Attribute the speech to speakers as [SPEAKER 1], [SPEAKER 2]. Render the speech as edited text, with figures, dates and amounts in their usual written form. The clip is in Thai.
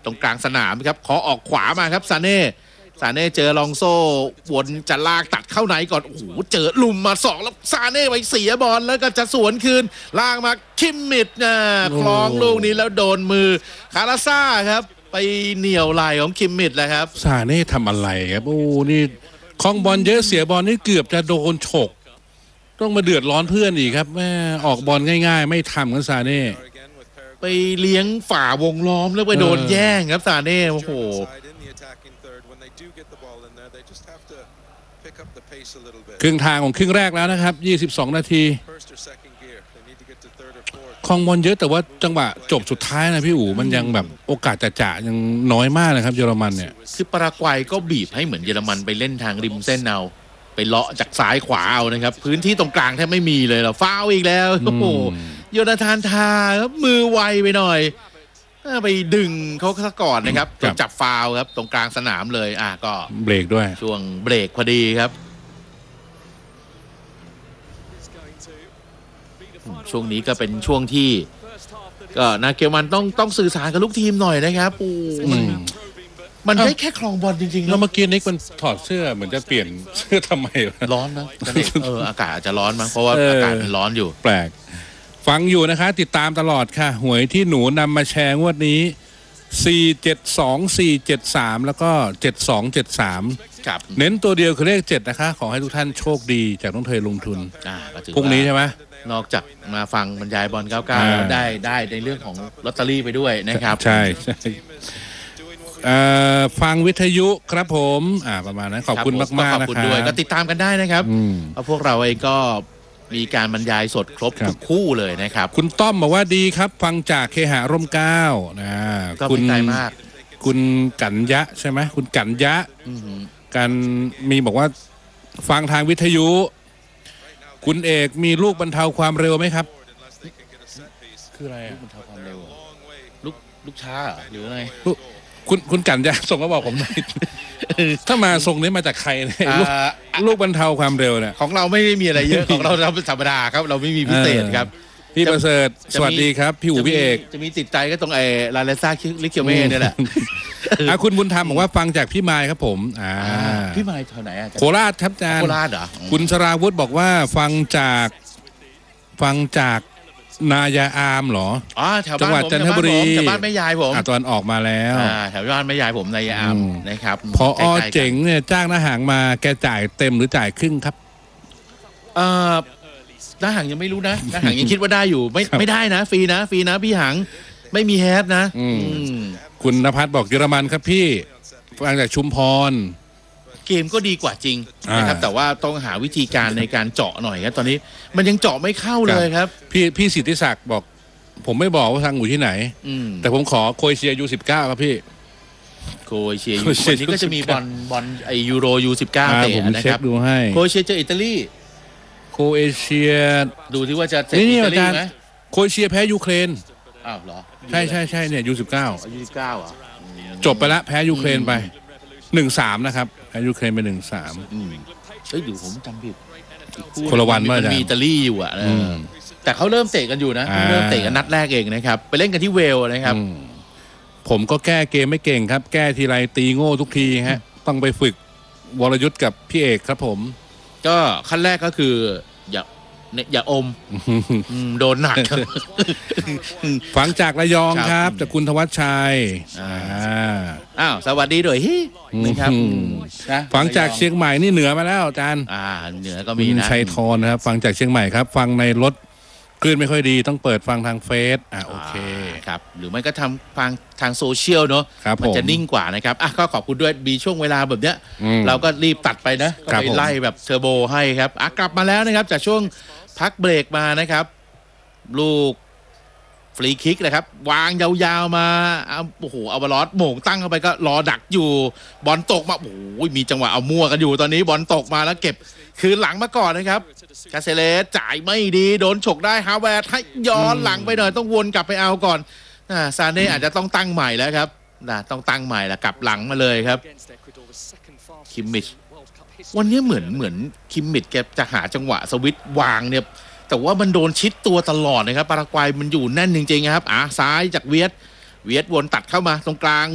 [SPEAKER 1] ตรงกลางสนามครับขอออกขวามาครับซาเน่เจอลองโซ่วนจะลากตัดเข้าไหนก่อนโอ้โหเจอลุมมา2แล้วซาเน่ไปเสียบอลแล้วก็จะสวนคืนลากมาคิมมิดนะคล้องลูกนี้แล้วโดนมือคาราซ่าครับไปเหนี่ยวไหล่ของคิมมิดแล้วครับ
[SPEAKER 2] ซาเน่ทำอะไรครับโอ้นี่คล้องบอลเยอะเสียบอลนี่เกือบจะโดนฉกต้องมาเดือดร้อนเพื่อนอีกครับแม่ออกบอลง่ายๆไม่ทำกันซาเน่
[SPEAKER 1] ไปเลี้ยงฝ่าวงล้อมแล้วไปโดนแย่งครับซาเน่โอ้โห
[SPEAKER 2] ครึ่งทางของครึ่งแรกแล้วนะครับ22นาทีคลองบอลเยอะแต่ว่าจังหวะจบสุดท้ายนะพี่อู๋มันยังแบบโอกาสจะยังน้อยมากนะครับเยอรมันเนี่ย
[SPEAKER 1] คือปารากวัยก็บีบให้เหมือนเยอรมันไปเล่นทางริมเส้นเอาไปเลาะจากซ้ายขวาเอานะครับพื้นที่ตรงกลางแทบไม่มีเลยเราฟาวอีกแล้วโอ้โหโยนาธานทาครับมือไวไปหน่อยไปดึงเขาซะก่อนนะครับจนจับฟาวครับตรงกลางสนามเลยก็
[SPEAKER 2] เบรกด้วย
[SPEAKER 1] ช่วงเบรกพอดีครับช่วงนี้ก็เป็นช่วงที่ก็นาเกลมันต้องสื่อสารกับลูกทีมหน่อยนะครับมันได้แค่คลองบอลจริงๆ
[SPEAKER 2] แล้วเมื่อกี้นิกมันถอดเสื้อเหมือนจะเปลี่ยนเสื้อทำไม
[SPEAKER 1] ร้อนนะอากาศอาจจะร้อนมั้งเพราะว่าอากาศมันร้อนอยู่
[SPEAKER 2] แปลกฟังอยู่นะคะติดตามตลอดค่ะหวยที่หนูนำมาแชร์งวดนี้472 473แล้วก็7273
[SPEAKER 1] ครับ
[SPEAKER 2] เน้นตัวเดียวคือเลข7นะคะขอให้ทุกท่านโชคดีจากน้องเทยลงทุนพรุ่งนี้ใช่ไหม
[SPEAKER 1] นอกจากมาฟังบรรยายบอล99ได้ในเรื่องของลอตเตอรี่ไปด้วยนะครับ
[SPEAKER 2] ใช่ฟังวิทยุครับผมประมาณนั้นขอบคุณมากๆนะครับ
[SPEAKER 1] ก็ติดตามกันได้นะครับเพราะพวกเราเองก็มีการบรรยายสดครบทุกคู่เลยนะครับ
[SPEAKER 2] คุณต้อมบอกว่าดีครับฟังจากเคหะร่มเกล้านะ
[SPEAKER 1] คุณใจมาก
[SPEAKER 2] คุณกัญญะใช่ไหมคุณกัญญะกันมีบอกว่าฟังทางวิทยุคุณเอกมีลูกบรรเทาความเร็วไหมครับ
[SPEAKER 1] คืออะไรลูกบรรเทาความเร็วลูกช้าหรืออะไร
[SPEAKER 2] คุณกัญญะส่งมาบอกผมหน่อยถ้ามาส่งนี้มาจากใครเนี่ยลูกบรรเทาความเร็วเนี่ย
[SPEAKER 1] ของเราไม่ได้มีอะไรเยอะของเราธรรมดาครับเราไม่มีพิเศษครับ
[SPEAKER 2] พี่ประเสริฐสวัสดีครับพี่อู๋พี่เอก
[SPEAKER 1] จะมีติดใจก็ตรงลาเลซ่าลิเคียวเม่เนี่ยแหละ
[SPEAKER 2] คุณบุญธรรมบอกว่าฟังจากพี่ไมค์ครับผม
[SPEAKER 1] พี่ไมค์แถวไหน
[SPEAKER 2] โคราชครับอาจารย์
[SPEAKER 1] โคราชเหรอ
[SPEAKER 2] คุณสราวุฒิบอกว่าฟังจากนายาอามเหรอ
[SPEAKER 1] จังหวัดจันทบุรีแถวบ้านแม่ยายผม
[SPEAKER 2] ตอนออกมาแล้ว
[SPEAKER 1] แถวบ้านแม่ยายผมนายาอามนะครับ
[SPEAKER 2] พอเจ๋งเนี่ยจ้างทหารมาแกจ่ายเต็มหรือจ่ายครึ่งครับ
[SPEAKER 1] ทหารยังไม่รู้นะทหารยังคิดว่าได้อยู่ไม่ได้นะฟรีนะพี่หังไม่มีแฮปนะ
[SPEAKER 2] คุณณภัทรบอกเยอรมันครับพี่ฟังจากชุมพร
[SPEAKER 1] เกมก็ดีกว่าจริงนะครับแต่ว่าต้องหาวิธีการในการเจาะหน่อยครับตอนนี้มันยังเจาะไม่เข้าเลยครับ
[SPEAKER 2] พี่สิทธิศักดิ์บอกผมไม่บอกว่าทางอยู่ที่ไหนแต่ผมขอโครเอเชียU19ครับพี่
[SPEAKER 1] โครเอเชียวันนี้ก็จะมีบอลยูโรU19เตะนะครับ
[SPEAKER 2] ดูให้
[SPEAKER 1] โครเอเชียเจออิตาลี
[SPEAKER 2] โครเอเชีย
[SPEAKER 1] ดูที่ว่าจะเจออิตาลีไหม
[SPEAKER 2] โครเอเชียแพ้ยูเครน
[SPEAKER 1] เหรอ
[SPEAKER 2] ใช่เนี่ยU19
[SPEAKER 1] เหรอ
[SPEAKER 2] จบไปแล้วแพ้ยูเครนไป1-3นะครับแพ้ยูเครนไป1-3
[SPEAKER 1] อยู่ผมจำผิด
[SPEAKER 2] คนละวัน
[SPEAKER 1] มันมีอิตาลีอยู่แต่เขาเริ่มเตะกันอยู่นะเริ่มเตะกันนัดแรกเองนะครับไปเล่นกันที่เวลนะครับ
[SPEAKER 2] ผมก็แก้เกมไม่เก่งครับแก้ทีไรตีโง่ทุกทีฮะต้องไปฝึกวรยุทธ์กับพี่เอกครับผม
[SPEAKER 1] ก็ขั้นแรกก็คืออย่าอมโดนหนัก
[SPEAKER 2] ฟังจากระยองครับจากคุณธวัชชัย
[SPEAKER 1] สวัสดีด้วยนะครับ
[SPEAKER 2] ฟังจากเชียงใหม่นี่เหนือมาแล้วอาจารย์
[SPEAKER 1] เหนือก็มีนะ
[SPEAKER 2] ชัยทรนะครับฟังจากเชียงใหม่ครับฟังในรถคลื่นไม่ค่อยดีต้องเปิดฟังทางเฟซโอเค
[SPEAKER 1] ครับหรือไม่ก็ฟังทางโซเชียลเนาะมันจะนิ่งกว่านะครับก็ขอบคุณด้วยมีช่วงเวลาแบบเนี้ยเราก็รีบตัดไปนะก็ไปไล่แบบเทอร์โบให้ครับกลับมาแล้วนะครับจากช่วงพักเบรกมานะครับลูกฟรีคิกนะครับวางยาวๆมาโอ้โหเอาบอลโหม่งตั้งเข้าไปก็รอดักอยู่บอลตกมาโอ้โหมีจังหวะเอามั่วกันอยู่ตอนนี้บอลตกมาแล้วเก็บคืนหลังมาก่อนนะครับคาเซเลสจ่ายไม่ดีโดนฉกได้ฮาวเวิร์ดให้ย้อนหลังไปหน่อยต้องวนกลับไปเอาก่อนซาเน่อาจจะต้องตั้งใหม่แล้วครับต้องตั้งใหม่ละกลับหลังมาเลยครับคิมมิชวันนี้เหมือนคิมมิชแกจะหาจังหวะสวิตช์วางเนี่ยแต่ว่ามันโดนชิดตัวตลอดนะครับปารากวัยมันอยู่แน่นจริงๆครับซ้ายจากเวียดวนตัดเข้ามาตรงกลาง